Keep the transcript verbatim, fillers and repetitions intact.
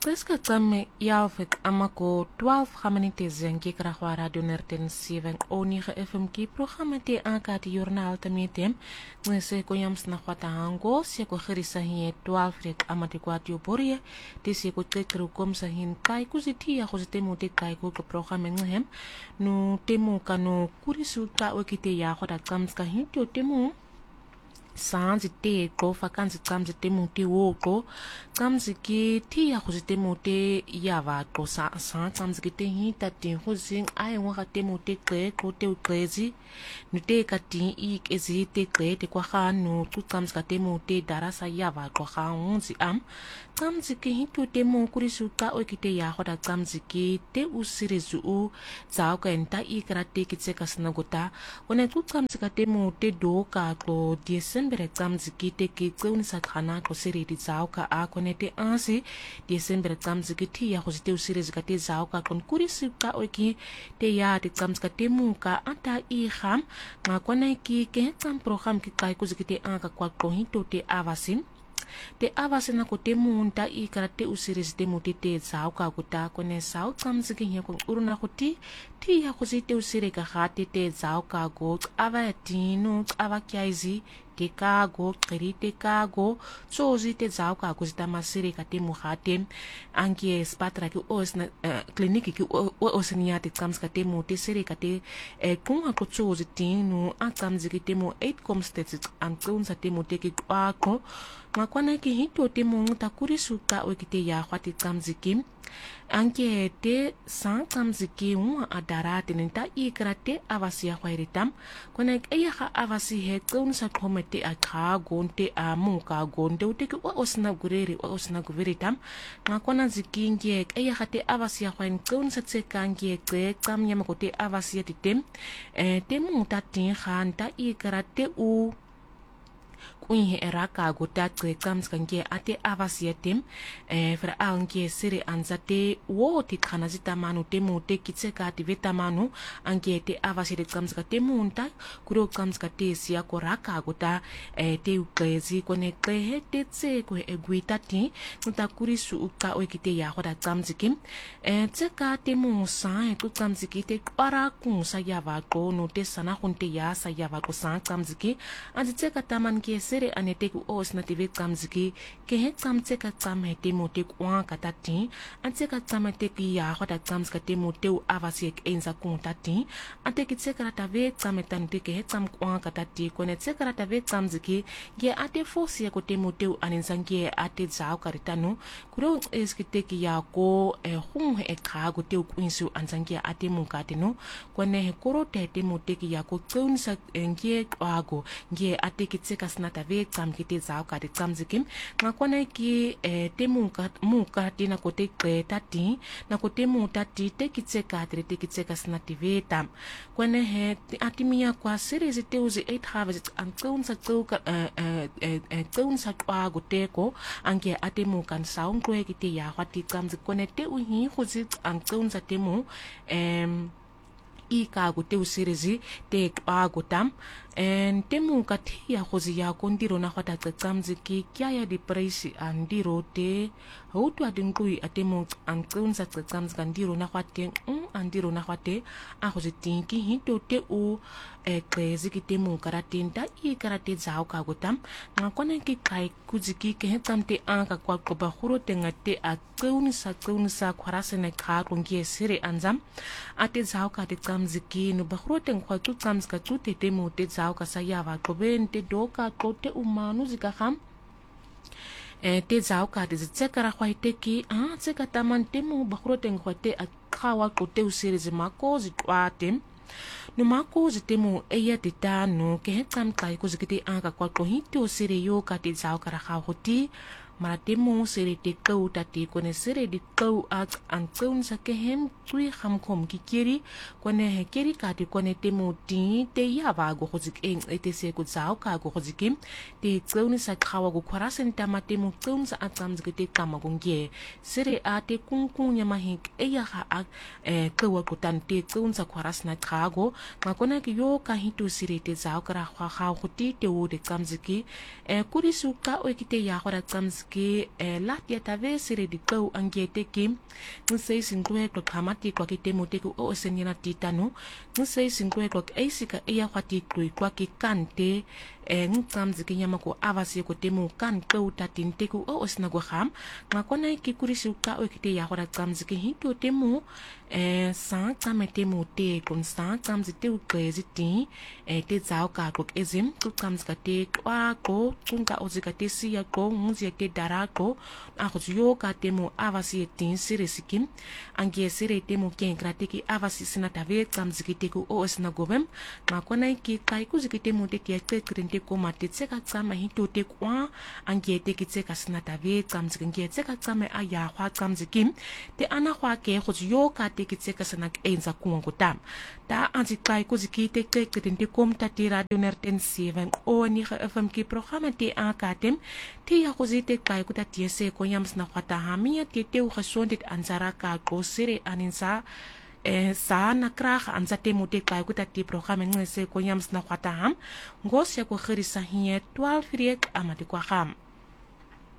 Preska tsame yalvik amako twaalf gamanites en kikra kwa radio nerten zeven o negen F M ki programma te aankaat journaal te metem ngese ko yams na kwata hango se ko gerisa hier twaalf rek amate kwatio borie te se ko tekru kom sa hin kai kuzitia ko zete mo te kai ko ko programma nghem no temo kano kurisu ta o kite ya ko da tsamska hin to temo sanzi te ko fakanzi tsamzi te muti woko tsamzi ki ti ya khuzi te muti ya va ko sa sa tsamzi ki te hi ta ti khuzi ai wa ka te muti kre ko te ukrezi nu te ka ti i kezi te kre te kwa kha no tu tsamzi ka te muti darasa ya va ko kha unzi am tsamzi ki hi tu te mo kurisu ka o ki te ya khoda tsamzi ki te usirizu u za ka enta i kra te ki tse ka snagota one tu tsamzi ka te muti do ka ko December tsamzi ki te ki tseuni sa khana ko seri di zao ka a konete ansi December tsamzi ki ti ya ko zite usiri zika te zao ka kon kurisi ka o ki te ya te tsamzi ka te mu ka anta i kham nga kone ki ke tsam program ki kai ko zikite an ka kwa ko hito te avasin te avase na ko te munta i kara te usiris te muti te zao ka kuta kone sao tsamzi ki hiya ko uruna ko ti ti ya ko zite usiri ka khate te zao ka go ava ya tino ava kiaizi te kago kiri te kago tsozi te zao ka go zita masiri ka te muhate anki e spatra ki os na kliniki ki o osnia te tsamzi ka te muti siri ka te kunga ko tsozi tino a tsamzi ki te mu eight komstets an tsunza te muti ki kwako makwana ki hito te mungu ta kurisuka o ki te ya khwati tsamzi ki anke te san tsamzi ki un adara te nenta i krate avasi ya khwairitam kona e ya kha avasi he tsun sa komete a kha gonte a muka gonde u te ki o osna gureri o osna guveritam makwana zikinge e ya khate avasi ya khwain tsun sa tsekange tse tsam nyama ko te avasi ya titem e te mu ta tin khanta i krate u kunye eraka gota tse tsams kange ate avasietem eh fra ange sire anzate wo ti khana zita manu te mu te kitse ka ti veta manu ange te avasiete tsams ka te munta kuro tsams ka te sia ko raka gota eh te ukrezi kone he te tse ko eguita ti nta kurisu uka o kite ya hoda tsams kim eh tse ka te mu sa e ku tsams ki te kwara ku sa ya va ko no te sana hunte ya sa ya va ko sa tsams ki anzi tse ka taman ke sere anete ku os na tv tsamziki ke he tsamtse ka tsame te mote kwa ka tati antse ka tsame te ki ya khota tsams ka te mote u avasi ek enza ku tati ante ki tse ka ta ve tsame tan te ke he tsam kwa ka tati kone tse ka ta ve tsamziki ge ate fosi ko te mote u aninsange ate zao ka ritano kuro eski te ki ya ko e hung he ka go te u kwinsu ansange ate mu ka te no kone he koro te te mote ki ya ko tsunsa nge kwago nge ate ki tse ka snata ve tsam ki te zao ka te tsamzikim nga kona ki eh, te muka muka ti na ko te kreta ti na ko te muta ti te ki tse ka te te ki tse ka snati ve tam kone he atimia kwa series te uzi eight harvest an tsunsa tsuka eh eh tsunsa kwa go te ko ange ate muka saung ko ki te ya khati tsamzik kone te u hi khuzi an tsunsa te mu em i ka go te usirizi te kwa go tam en temu katia khozi ya kondiro na khata tsamzi ki kya ya di praisi andiro te hotu adingui atemu antsunza tsamzi kandiro na khate um andiro na khate a khozi tinki hito te u e krezi ki temu karatinta i karate zao ka gotam na kone ki kai kuziki ke tamte anka kwa ko ba khuro tengate a tsauni sa tsauni sa khwarase ne kha kongi sire anzam ate zao ka te tsamzi ki no ba khuro teng kwa tu tsamzi ka tu te temu te zao ka sayava ko bente doka ko te umanu zika kham e te zao ka te tsekara khwaite ki a tseka tamante mu ba khuro teng khwate a khawa ko te usire zimako zitwate no mako zitemu eya te tano ke he tsam kai ko zikite anga kwa ko hito sire yo ka te zao kara kha hoti mara temu sire te kau ta te kone sire di kau at antun sa ke hem tui kham khom ki kiri kone he kiri ka te kone temu ti te ya va go khozik eng ete se ko zao ka go khozikim te tsauni sa khawa go khwarasen ta matemu tsaun sa atsam zikite kama go nge sire a te kungkung nya mahik eya ha a e kawa ko tan te tsaun sa khwarasna khago makona ki yo ka hito sire te zao kara kha kha khoti te o de tsamziki e kurisuka o kite ya khora tsamziki ke la dia tave sire di kau angete kim ngisei singkwe ko kamati kwa kitemo te ku o senina titano ngisei singkwe ko eisika iya kwati kui kwa ki kante e ngtsamzi ke nyama ko avasi ko temo kan kau tatin te ku o osna go kham ngakona ki kurisi ka o kite ya hora tsamzi ke hinto temo e sa tsame temo te kon sa tsamzi te u kwezi ti e te zao ka ko ezim ku tsamzi ka te kwa ko kunga ozika te si ya ko muzi te darako a ko yo ka temo avasi tin sire sikim angie sire temo ken kratiki avasi sinata ve tsamzi ke te ku o osna gobem ngakona ki kai ku zikite mo te ke te ko mate tseka tsama hito te kwa angie te ki tseka sinata ve tsamzi ke tseka tsama aya khwa tsamzi kim te ana khwa ke go yo ka te ki tseka sana enza ku ngo tam ta anti kai ku zikite te te kom ta ti radio nerten seven o ni ge fm ki programme te akatem te ya go zite kai ku ta ti se ko yams na khwata hamia te te u gesondheid anzara ka ko sire aninsa e sa na kraga anza te mo te kai ku ta ti programme ngese ko yams na khwata ham ngos ya ko khirisa hier twaalf riek amati kwa ham